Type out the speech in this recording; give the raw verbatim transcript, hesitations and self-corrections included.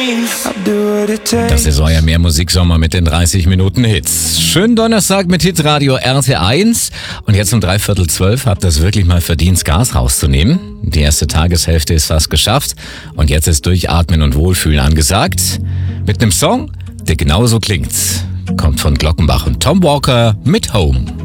Das ist euer Mehrmusiksommer mit den dreißig Minuten Hits. Schönen Donnerstag mit Hitradio R T eins. Und jetzt um dreiviertel zwölf habt ihr es wirklich mal verdient, Gas rauszunehmen. Die erste Tageshälfte ist fast geschafft. Und jetzt ist Durchatmen und Wohlfühlen angesagt. Mit einem Song, der genauso klingt. Kommt von Glockenbach und Tom Walker mit Home.